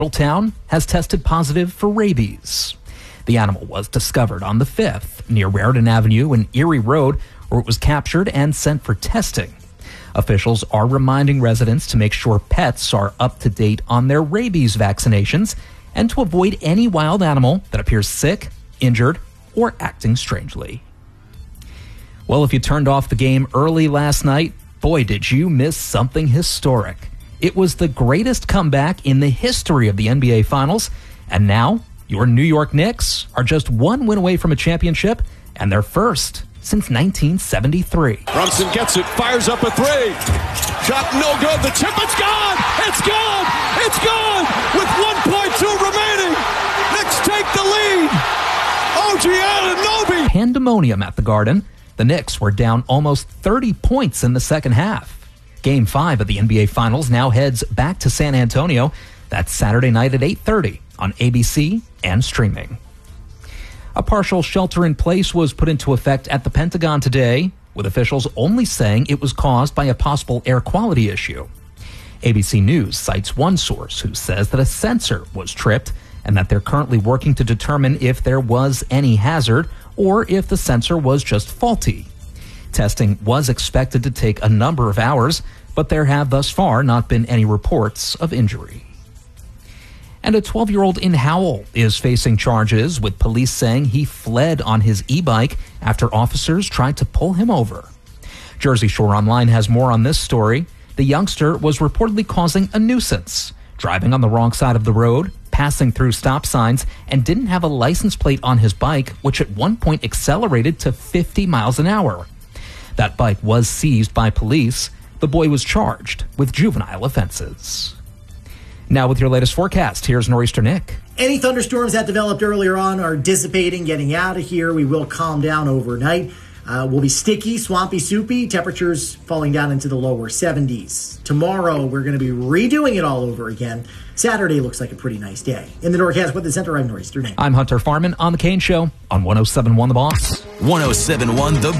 Town has tested positive for rabies. The animal was discovered on the 5th near Raritan Avenue and Erie Road, where it was captured and sent for testing. Officials are reminding residents to make sure pets are up to date on their rabies vaccinations and to avoid any wild animal that appears sick, injured, or acting strangely. Well, if you turned off the game early last night, boy, did you miss something historic. It was the greatest comeback in the history of the NBA Finals, and now your New York Knicks are just one win away from a championship, and their first since 1973. Brunson gets it, fires up a three. Shot no good. The tip, it's gone! It's gone! It's gone! With 1.2 remaining, Knicks take the lead. OG Anunoby. Pandemonium at the Garden. The Knicks were down almost 30 points in the second half. Game 5 of the NBA Finals now heads back to San Antonio. That's Saturday night at 8:30 on ABC and streaming. A partial shelter-in-place was put into effect at the Pentagon today, with officials only saying it was caused by a possible air quality issue. ABC News cites one source who says that a sensor was tripped and that they're currently working to determine if there was any hazard or if the sensor was just faulty. Testing was expected to take a number of hours, but there have thus far not been any reports of injury. And a 12-year-old in Howell is facing charges, with police saying he fled on his e-bike after officers tried to pull him over. Jersey Shore Online has more on this story. The youngster was reportedly causing a nuisance, driving on the wrong side of the road, passing through stop signs, and didn't have a license plate on his bike, which at one point accelerated to 50 miles an hour. That bike was seized by police. The boy was charged with juvenile offenses. Now with your latest forecast, here's Nor'easter Nick. Any thunderstorms that developed earlier on are dissipating, getting out of here. We will calm down overnight. Will be sticky, swampy, soupy. Temperatures falling down into the lower 70s. Tomorrow, we're going to be redoing it all over again. Saturday looks like a pretty nice day. In the Norcast Weather Center, I'm Nor'easter Nick. I'm Hunter Farman on The Kane Show on 107.1 The Boss. 107.1 The